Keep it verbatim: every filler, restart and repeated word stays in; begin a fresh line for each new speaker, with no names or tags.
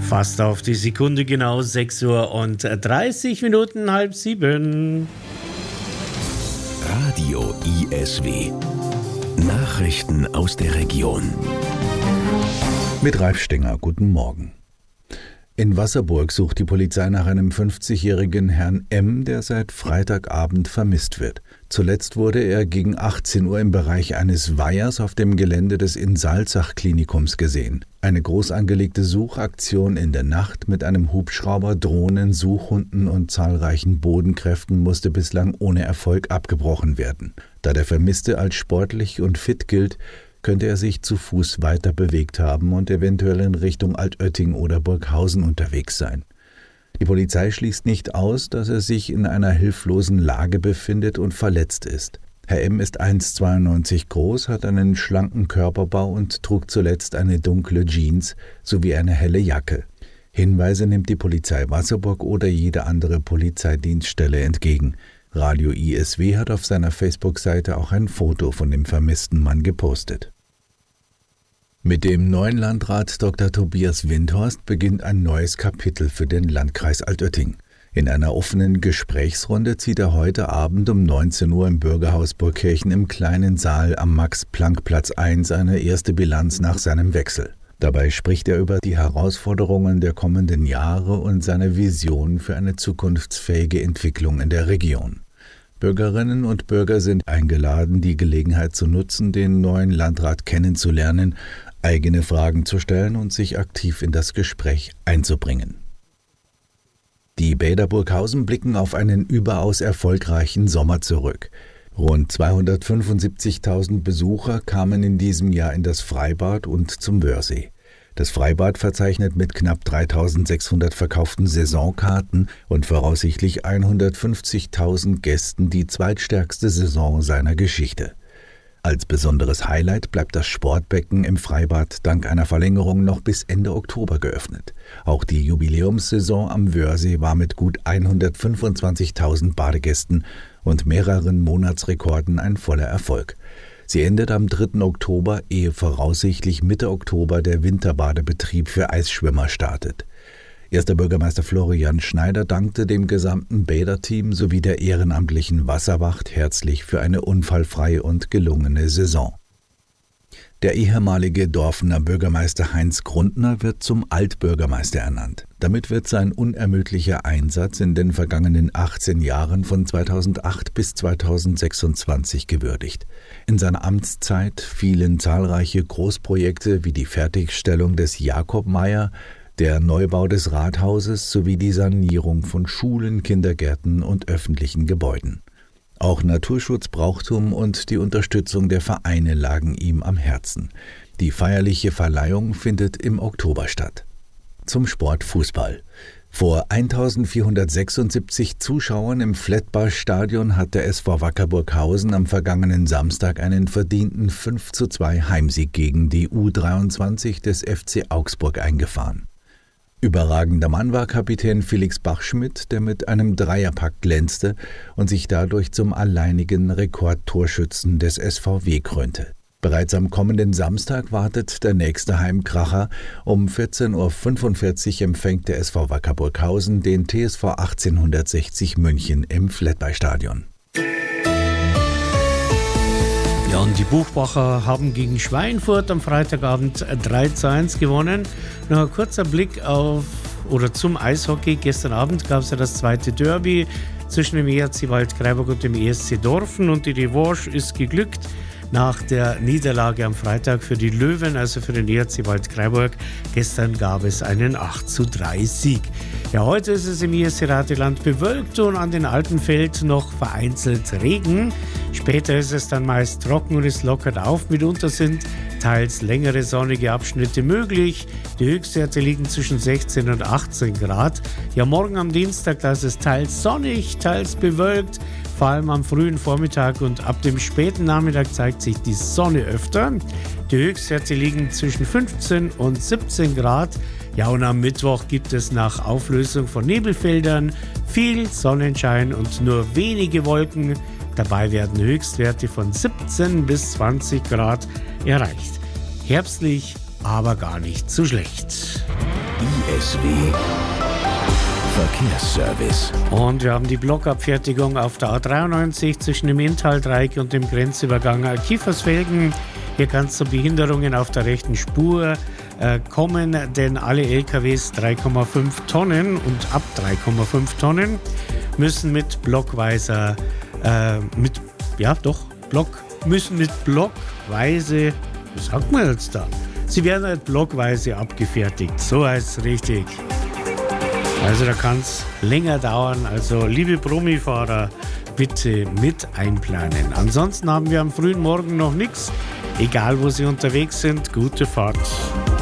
Fast auf die Sekunde genau, sechs Uhr und dreißig Minuten, halb sieben.
Radio I S W. Nachrichten aus der Region.
Mit Ralf Stenger, guten Morgen. In Wasserburg sucht die Polizei nach einem fünfzigjährigen Herrn M., der seit Freitagabend vermisst wird. Zuletzt wurde er gegen achtzehn Uhr im Bereich eines Weihers auf dem Gelände des In-Salzach-Klinikums gesehen. Eine groß angelegte Suchaktion in der Nacht mit einem Hubschrauber, Drohnen, Suchhunden und zahlreichen Bodenkräften musste bislang ohne Erfolg abgebrochen werden. Da der Vermisste als sportlich und fit gilt, könnte er sich zu Fuß weiter bewegt haben und eventuell in Richtung Altötting oder Burghausen unterwegs sein. Die Polizei schließt nicht aus, dass er sich in einer hilflosen Lage befindet und verletzt ist. Herr M. ist eins Komma zweiundneunzig groß, hat einen schlanken Körperbau und trug zuletzt eine dunkle Jeans sowie eine helle Jacke. Hinweise nimmt die Polizei Wasserburg oder jede andere Polizeidienststelle entgegen. Radio I S W hat auf seiner Facebook-Seite auch ein Foto von dem vermissten Mann gepostet. Mit dem neuen Landrat Doktor Tobias Windhorst beginnt ein neues Kapitel für den Landkreis Altötting. In einer offenen Gesprächsrunde zieht er heute Abend um neunzehn Uhr im Bürgerhaus Burgkirchen im kleinen Saal am Max-Planck-Platz eins eine erste Bilanz nach seinem Wechsel. Dabei spricht er über die Herausforderungen der kommenden Jahre und seine Vision für eine zukunftsfähige Entwicklung in der Region. Bürgerinnen und Bürger sind eingeladen, die Gelegenheit zu nutzen, den neuen Landrat kennenzulernen, eigene Fragen zu stellen und sich aktiv in das Gespräch einzubringen. Die Bäder Burghausen blicken auf einen überaus erfolgreichen Sommer zurück. Rund zweihundertfünfundsiebzigtausend Besucher kamen in diesem Jahr in das Freibad und zum Wörthsee. Das Freibad verzeichnet mit knapp dreitausendsechshundert verkauften Saisonkarten und voraussichtlich hundertfünfzigtausend Gästen die zweitstärkste Saison seiner Geschichte. Als besonderes Highlight bleibt das Sportbecken im Freibad dank einer Verlängerung noch bis Ende Oktober geöffnet. Auch die Jubiläumssaison am Wörthsee war mit gut hundertfünfundzwanzigtausend Badegästen und mehreren Monatsrekorden ein voller Erfolg. Sie endet am dritten Oktober, ehe voraussichtlich Mitte Oktober der Winterbadebetrieb für Eisschwimmer startet. Erster Bürgermeister Florian Schneider dankte dem gesamten Bäderteam sowie der ehrenamtlichen Wasserwacht herzlich für eine unfallfreie und gelungene Saison. Der ehemalige Dorfener Bürgermeister Heinz Grundner wird zum Altbürgermeister ernannt. Damit wird sein unermüdlicher Einsatz in den vergangenen achtzehn Jahren von zweitausendacht bis zweitausendsechsundzwanzig gewürdigt. In seiner Amtszeit fielen zahlreiche Großprojekte wie die Fertigstellung des Jakob-Meier, der Neubau des Rathauses sowie die Sanierung von Schulen, Kindergärten und öffentlichen Gebäuden. Auch Naturschutz, Brauchtum und die Unterstützung der Vereine lagen ihm am Herzen. Die feierliche Verleihung findet im Oktober statt. Zum Sport Fußball. Vor eintausendvierhundertsechsundsiebzig Zuschauern im Flettbar-Stadion hat der S V Wacker Burghausen am vergangenen Samstag einen verdienten fünf zu zwei Heimsieg gegen die U dreiundzwanzig des F C Augsburg eingefahren. Überragender Mann war Kapitän Felix Bachschmidt, der mit einem Dreierpack glänzte und sich dadurch zum alleinigen Rekordtorschützen des S V W krönte. Bereits am kommenden Samstag wartet der nächste Heimkracher. Um vierzehn Uhr fünfundvierzig empfängt der S V Wacker Burghausen den T S V achtzehnhundertsechzig München im Flettbar-Stadion.
Ja, und die Buchbacher haben gegen Schweinfurt am Freitagabend drei zu eins gewonnen. Noch ein kurzer Blick auf oder zum Eishockey. Gestern Abend gab es ja das zweite Derby zwischen dem E R C Waldkraiburg und dem E S C Dorfen und die Revanche ist geglückt. Nach der Niederlage am Freitag für die Löwen, also für den E R C Waldkraiburg, gestern gab es einen acht zu drei Sieg. Ja, heute ist es im E S C Rateland bewölkt und an den Alpenfeld noch vereinzelt Regen. Später ist es dann meist trocken und es lockert auf. Mitunter sind teils längere sonnige Abschnitte möglich. Die Höchstwerte liegen zwischen sechzehn und achtzehn Grad. Ja, morgen am Dienstag, da ist es teils sonnig, teils bewölkt. Vor allem am frühen Vormittag und ab dem späten Nachmittag zeigt sich die Sonne öfter. Die Höchstwerte liegen zwischen fünfzehn und siebzehn Grad. Ja, und am Mittwoch gibt es nach Auflösung von Nebelfeldern viel Sonnenschein und nur wenige Wolken. Dabei werden Höchstwerte von siebzehn bis zwanzig Grad erreicht. Herbstlich, aber gar nicht so schlecht.
I S W Verkehrsservice.
Und wir haben die Blockabfertigung auf der A dreiundneunzig zwischen dem Inntal-Dreieck und dem Grenzübergang Kiefersfelden. Hier kann es zu Behinderungen auf der rechten Spur äh, kommen, denn alle L K Ws drei Komma fünf Tonnen und ab drei Komma fünf Tonnen müssen mit blockweiser, äh, mit, ja doch, Block, müssen mit blockweise, was sagt man jetzt da? Sie werden halt blockweise abgefertigt, so heißt es richtig. Also da kann es länger dauern, also liebe Promifahrer, bitte mit einplanen. Ansonsten haben wir am frühen Morgen noch nichts. Egal wo Sie unterwegs sind, gute Fahrt.